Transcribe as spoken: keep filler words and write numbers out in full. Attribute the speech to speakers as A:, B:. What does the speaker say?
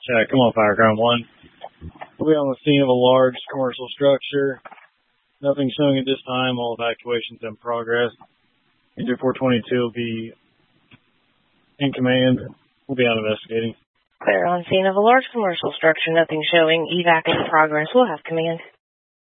A: Check, come on, Fireground one. We're on the scene of a large commercial structure. Nothing showing at this time. All evacuations in progress. Injured four twenty-two will be in command. We'll be out investigating.
B: Clear on scene of a large commercial structure. Nothing showing. Evac in progress. We'll have command.